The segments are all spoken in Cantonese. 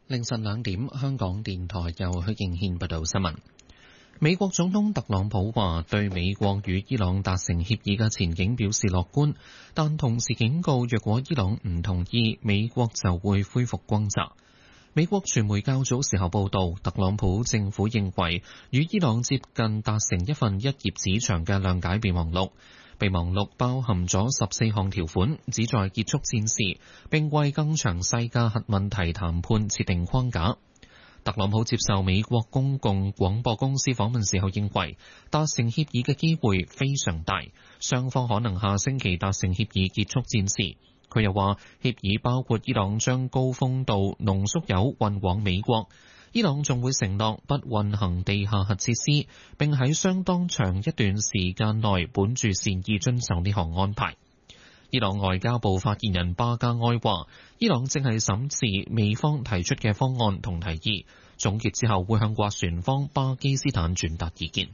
凌晨2點，香港電台由許敬軒報道新聞。美國總統特朗普話對美國與伊朗達成協議嘅前景表示樂觀，但同時警告若果伊朗唔同意，美國就會恢復轟炸。美國傳媒較早時候報道，特朗普政府認為與伊朗接近達成一份1頁紙長嘅諒解備忘錄。備忘錄包含咗14項條款，旨在結束戰事，並為更詳細嘅核問題談判設定框架。特朗普接受美國公共廣播公司訪問時候認為，達成協議嘅機會非常大，雙方可能下星期達成協議結束戰事。佢又話，協議包括伊朗將高豐度濃縮鈾運往美國。伊朗仲會承諾不運行地下核設施，並喺相當長一段時間內本住善意遵守呢項安排。伊朗外交部發言人巴加埃話，伊朗正係審視美方提出嘅方案同提議，總結之後會向斡旋方巴基斯坦轉達意見。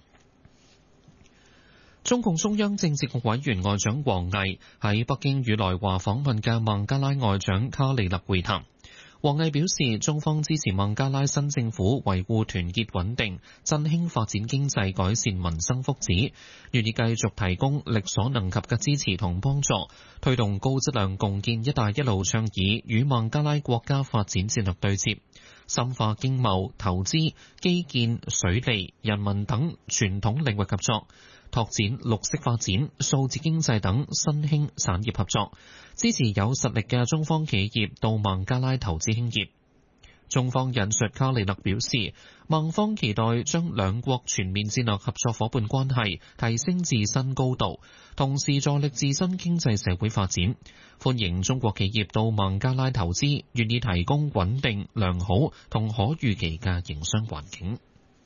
中共中央政治局委員外長王毅喺北京與來華訪問嘅孟加拉外長卡里勒會談。王毅表示，中方支持孟加拉新政府維護團結穩定、振興發展經濟、改善民生福祉，願意繼續提供力所能及嘅支持同幫助，推動高質量共建「一帶一路」倡議與孟加拉國家發展戰略對接，深化經貿、投資、基建、水利、人民等傳統領域合作，拓展綠色發展、數字經濟等新興產業合作，支持有實力嘅中方企業到孟加拉投資興業。中方引述卡里勒表示，孟方期待將兩國全面戰略合作夥伴關係提升至新高度，同時助力自身經濟社會發展，歡迎中國企業到孟加拉投資，願意提供穩定、良好同可預期嘅營商環境。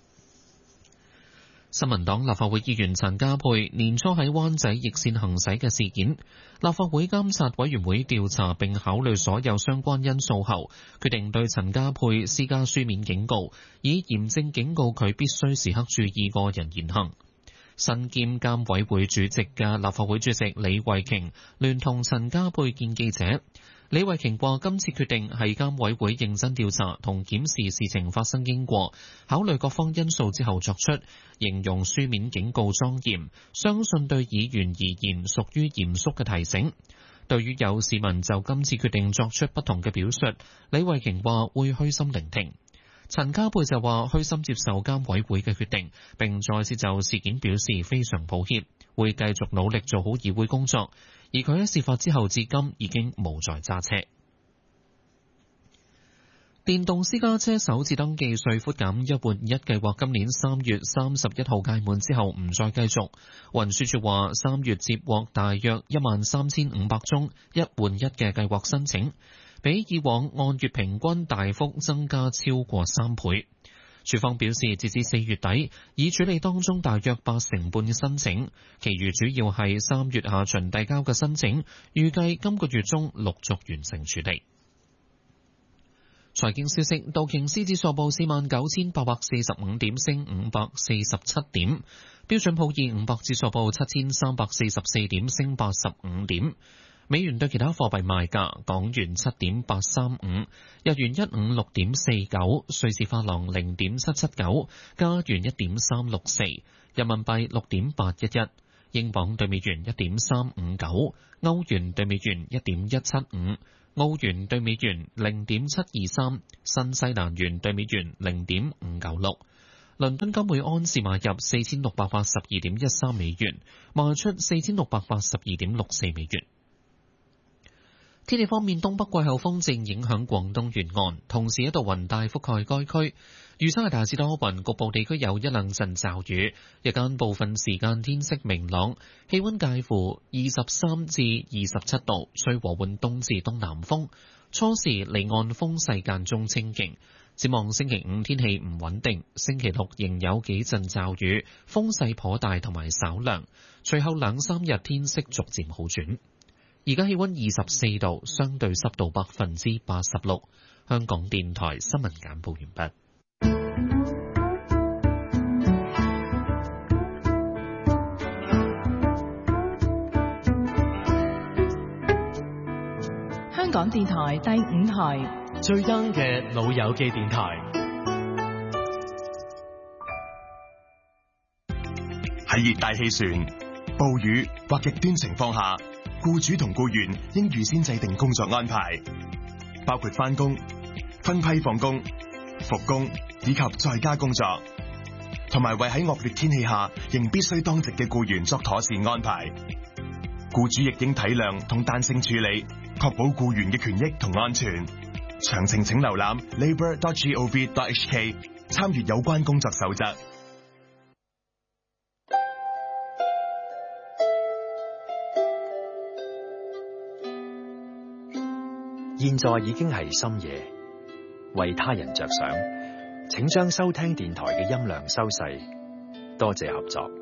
新民黨立法會議員陳家珮年初喺灣仔逆線行駛嘅事件，立法會監察委員會調查並考慮所有相關因素後，決定對陳家珮施加書面警告，以嚴正警告佢必須時刻注意個人言行。身兼監委會主席嘅立法會主席李慧瓊聯同陳家珮見記者。李慧瓊話：今次決定係監委會認真調查同檢視事情發生經過，考慮各方因素之後作出，形容書面警告莊嚴，相信對議員而言屬於嚴肅嘅提醒。對於有市民就今次決定作出不同嘅表述，李慧瓊話會虛心聆聽。陳家珮就話虛心接受監委會嘅決定，並再次就事件表示非常抱歉，會繼續努力做好議會工作。而佢喺事發之後至今已經無再揸車。電動私家車首次登記稅寬減1換1計劃今年3月31號屆滿之後唔再繼續。運輸署話3月接獲大約13500宗1換1嘅計劃申請，比以往按月平均大幅增加超過3倍。署方表示，截至4月底，已處理當中大約80%嘅申請，其餘主要係3月下旬遞交嘅申請，預計今個月中陸續完成處理。財經消息，道瓊斯指數報49845點，升547點；標準普爾500指數報7344點，升85點。美元對其他貨幣賣價：港元7.835，日元156.49，瑞士法郎0.779，加元1.364，人民幣6.811，英鎊對美元1.359，歐元對美元1.175，澳元對美元0.723，新西蘭元對美元0.596。倫敦金每安士買入4682.13美元，賣出4682.64美元。天氣方面，東北季候風正影響廣東沿岸，同時一道雲帶覆蓋該區。預測係大致多雲，局部地區有一兩陣驟雨。日間部分時間天色明朗，氣溫介乎23至27度，吹和緩東至東南風。初時離岸風勢間中清勁。展望星期五天氣唔穩定，星期六仍有幾陣驟雨，風勢頗大同埋稍涼。隨後兩三日天色逐漸好轉。而家氣溫24度，相對濕度86%。香港電台新聞簡報完畢。 香港港電台第5台， 最 young 嘅老友記電台。 喺熱帶氣旋、暴雨或極端情況下，僱主同僱員應預先制定工作安排，包括返工、分批放工、復工以及在家工作，同埋為喺惡劣天氣下仍必須當值嘅僱員作妥善安排。僱主亦應體諒同彈性處理，確保僱員嘅權益同安全。詳情請瀏覽 labour.gov.hk， 參閱有關工作守則。 現在已經係深夜，為他人着想，請將收聽電台嘅音量收細，多謝合作。